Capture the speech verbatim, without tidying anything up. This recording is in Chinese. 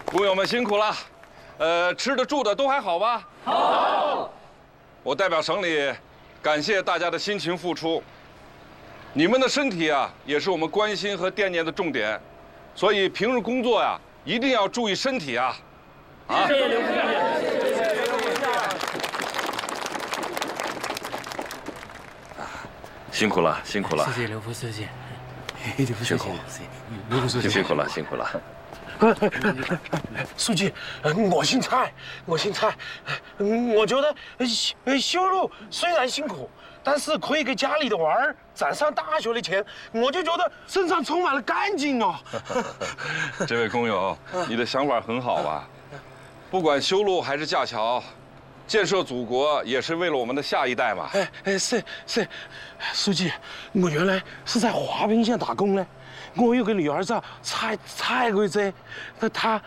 工友们辛苦了，呃，吃的住的都还好吧？好。我代表省里，感谢大家的辛勤付出。你们的身体啊，也是我们关心和惦念的重点，所以平日工作呀，一定要注意身体啊！啊！谢谢刘副书记。辛苦了，辛苦了。 谢谢刘副书记。 辛苦， 刘副书记辛苦了，辛苦了。 书记，我姓蔡，我姓蔡。我觉得修修路虽然辛苦，但是可以给家里的娃儿攒上大学的钱，我就觉得身上充满了干劲哦。 这位工友，你的想法很好啊。不管修路还是架桥，建设祖国也是为了我们的下一代嘛。 哎哎，是是，书记，我原来是在华坪县打工呢。 我有个女儿叫蔡蔡桂珍，那她